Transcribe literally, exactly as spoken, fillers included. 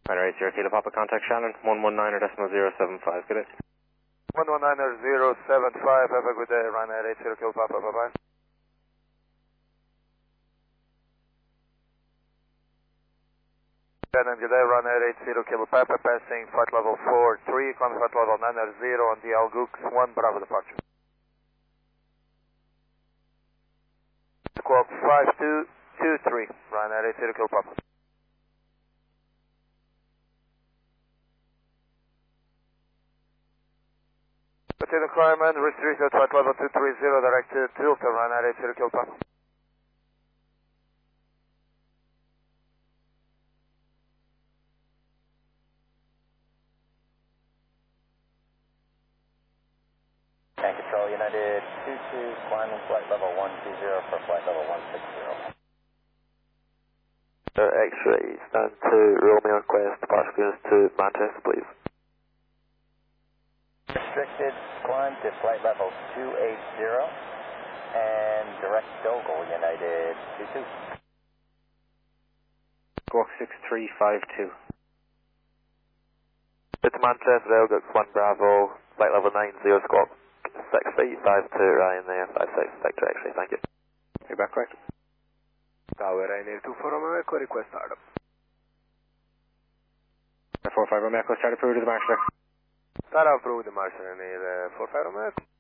Ryanair eight zero Kilo Papa, contact Shannon, one one nine decimal zero seven five, good day. one one nine zero seven five, have a good day, Ryanair eight zero Kilo Papa, bye-bye. Shannon, good day, Ryanair eight zero Kilo Papa, passing flight level four three, climb flight level nine zero on the Al Gooks one Bravo departure. Squawk five two two three, Ryanair eight zero Kilo Papa. Lieutenant Climbman, restricted flight level two three zero, direct to Tilton, Ryanair eight zero Kilo Papa. Tank Control, United two two, climbing flight level one two zero for flight level one six zero. Uh, X-ray, stand to Romeo Quest, departure clearance to Manchester, please. Restricted, climb to flight level two eight zero, and direct Dogle, United two two. Squawk six three five two. It's Manchester, Al Gooks one Bravo, flight level nine zero, squawk six three five two, Ryanair five six, Victor X-ray, thank you. You're back correct. Tower Ryanair two four Romeo Echo, request startup. four five Romeo Echo, start approved to the marshal. Start approved, the Marshal Ryanair four five Romeo Echo.